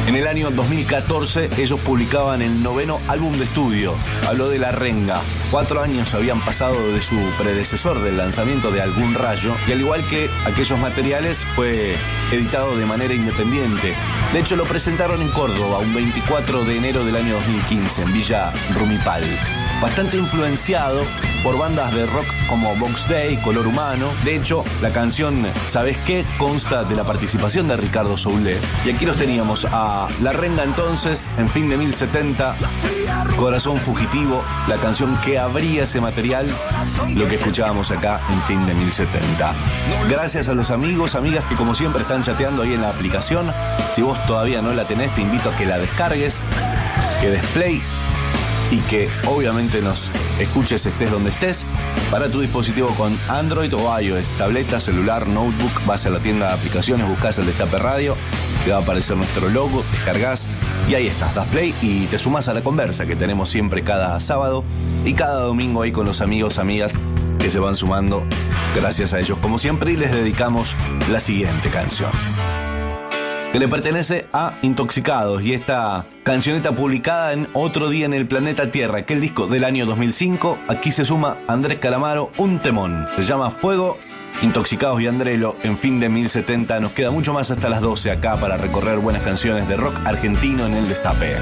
En el año 2014 ellos publicaban el 9º álbum de estudio. Habló de La Renga. 4 años habían pasado de su predecesor del lanzamiento de Algún Rayo, y al igual que aquellos materiales fue editado de manera independiente. De hecho lo presentaron en Córdoba un 24 de enero del año 2015 en Villa Rumipal. Bastante influenciado por bandas de rock como Box Day, Color Humano. De hecho, la canción ¿Sabes qué? Consta de la participación de Ricardo Soule. Y aquí los teníamos a La Renga entonces, en Fin de 1070, Corazón Fugitivo, la canción que abría ese material, lo que escuchábamos acá en Fin de 1070. Gracias a los amigos, amigas que como siempre están chateando ahí en la aplicación. Si vos todavía no la tenés, te invito a que la descargues, que des play y que obviamente nos escuches estés donde estés, para tu dispositivo con Android o iOS, tableta, celular, notebook. Vas a la tienda de aplicaciones, buscas el Destape Radio, te va a aparecer nuestro logo, descargas y ahí estás, das play y te sumás a la conversa que tenemos siempre cada sábado y cada domingo ahí con los amigos, amigas que se van sumando gracias a ellos como siempre, y les dedicamos la siguiente canción, que le pertenece a Intoxicados, y esta cancioneta publicada en Otro Día en el Planeta Tierra, aquel disco del año 2005. Aquí se suma Andrés Calamaro, un temón, se llama Fuego. Intoxicados y Andrelo en Fin de 1070. Nos queda mucho más hasta las 12 acá para recorrer buenas canciones de rock argentino en el Destape.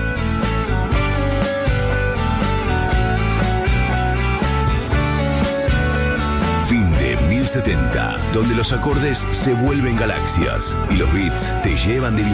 Fin de 1070, donde los acordes se vuelven galaxias y los beats te llevan de viaje.